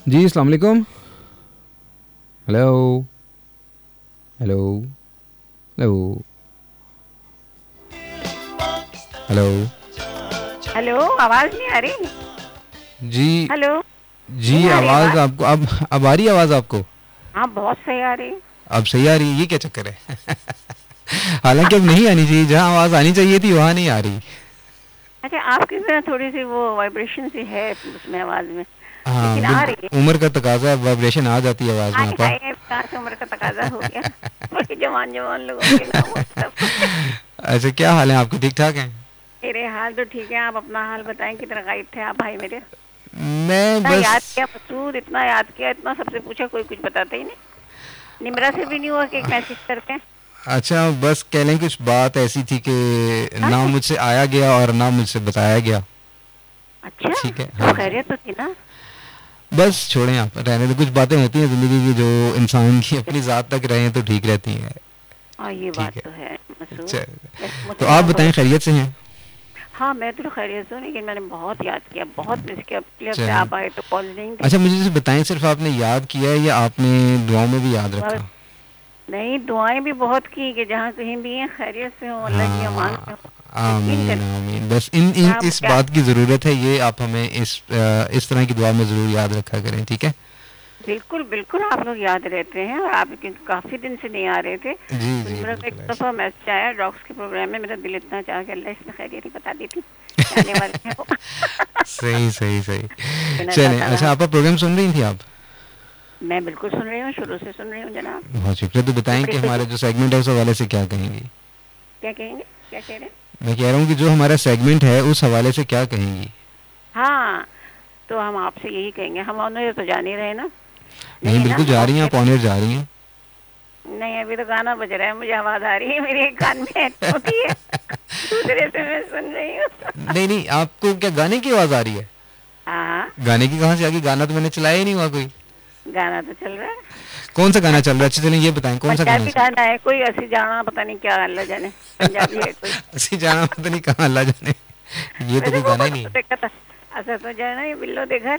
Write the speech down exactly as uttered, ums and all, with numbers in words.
जी, अस्सलाम वालेकुम। Hello, hello, hello, hello. Hello, आवाज नहीं आ रही। जी, हेलो। नहीं जी, आ रही आवाज़ आवाज। आपको अब अब आ रही है आवाज़ आपको? हाँ, बहुत सही आ रही। अब सही आ रही है, ये क्या चक्कर है? हालाँकि अब नहीं आनी चाहिए, जहाँ आवाज़ आनी चाहिए थी वहाँ नहीं आ रही। अच्छा, आपकी ना थोड़ी सी वो वाइब्रेशन सी है उसमें आवाज में, हाँ, लेकिन आ बिल्कुल, रही है। उम्र का तकाज़ा है, वाइब्रेशन आ जाती है आवाज़ में हाय आपा। हाय, कहाँ से उम्र का तकाजा हो गया। बड़े जवान जवान लोगों के नाम वो सब। अच्छा, क्या हाल है आपके, ठीक-ठाक हैं? मेरे हाल तो ठीक है, आप अपना हाल बताएं, कितना गायब थे आप भाई मेरे। मैं इतना बस याद किया मसूद, इतना याद किया, इतना सबसे पूछा, कोई कुछ बताता ही नहीं। निमरा से भी नहीं हुआ कि एक मैसेज करके। अच्छा, बस कह लें कुछ बात ऐसी थी कि ना अच्छा। मुझसे आया गया और ना मुझसे बताया गया। अच्छा, ठीक है, हाँ तो जी। खैरियत तो थी ना। बस छोड़ें आप, रहने दो। कुछ बातें होती हैं ज़िंदगी की जो इंसान की अपनी ज़ात तक रहें तो ठीक रहती हैं। हाँ, ये बात ठीक है, तो है मसूद। चल। वैसे तो मुझसे आप मोहब्बत। बताएं, खैरियत से हैं? हाँ, मैं तो खैरियत हूँ, लेकिन मैंने बहुत याद किया, बहुत मिस किया। पिछले हफ्ते चल। आप आए तो कॉल नहीं थी। अच्छा, मुझे जैसे बताएं, सिर्फ आपने याद किया है या आपने दुआओं में भी याद और रखा? नहीं, दुआएं भी बहुत की कि जहाँ कहीं भी हैं खैरियत से हो, अल्लाह की अमान हाँ, में हो। यकीन आमीन, करें। आमीन। बस इन इन क्या इस क्या। बात की ज़रूरत है, ये आप हमें इस अ, इस तरह की दुआ में ज़रूर याद रखा करें, ठीक है? बिल्कुल बिल्कुल, आप लोग याद रहते हैं, और आप क्योंकि काफी दिन से नहीं आ रहे थे, जी, तो जी, मेरा एक बिल्कुल ऐसे। दफा मैसेज आया डॉक्स के प्रोग्राम में, मेरा दिल इतना चाह कि अल्लाह इसमें खैरियत ही बता देती कि आने वाले हैं वो। सही, सही, सही। लेकिन अल्लाह चलें, ताला अच्छा, हमें। आपका प्रोग्राम सुन रही थी आप? मैं बिल्कुल सुन रही हूँ, शुरू से सुन रही हूँ जनाब। बहुत शुक्रिया। तो ये बताएं बड़ी कि खुशी। हमारे जो सेगमेंट है उस हवाले से क्या कहेंगी? क्या कहेंगे, क्या कह रहे हैं। मैं कह रहा हूँ कि जो हमारा सेगमेंट है उस हवाले से क्या कहेंगी? हाँ, तो हम आपसे यही कहेंगे, हम उन्हें तो जान ही रहे ना। नहीं नहीं, है ना, बिल्कुल जा रही हैं ओके। आप, ऑन एयर जा रही हैं। नहीं, अभी तो गाना बज रहा है, मुझे आवाज आ रही है, मेरे एक कान में हेडफोन ही है, दूसरे से मैं सुन रही हूँ। नहीं, नहीं, आपको क्या गाने की आवाज़ आ रही है? हाँ हाँ, गाने की कहाँ से आ गई? गाना तो मैंने चलाया ही नहीं हुआ कोई। गाना तो चल रहा है। कौन सा गाना चल रहा है? अच्छा, अच्छा, चलें ये बताएं, कौन सा गाना पंजाबी चल गाना है कोई, ऐसी जाना पता नहीं क्या, अल्लाह जाने, पंजाबी है कोई। ऐसी जाना पता नहीं कहाँ, अल्लाह जाने। ये तो वैसे कोई वो गाना ही नहीं बड़ा है। देखा था। अच्छा, तो जाना ये बिल्लो दे घर,